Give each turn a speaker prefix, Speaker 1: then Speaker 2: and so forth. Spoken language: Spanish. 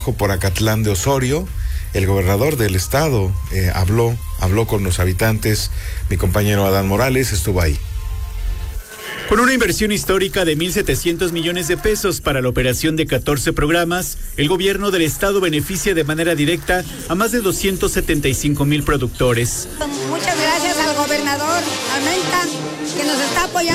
Speaker 1: por Acatlán de Osorio. El gobernador del estado habló con los habitantes. Mi compañero Adán Morales estuvo ahí.
Speaker 2: Con una inversión histórica de 1,700 millones de pesos para la operación de 14 programas, el gobierno del estado beneficia de manera directa a más de 275,000 productores.
Speaker 3: Muchas gracias al gobernador Armenta, que nos está apoyando.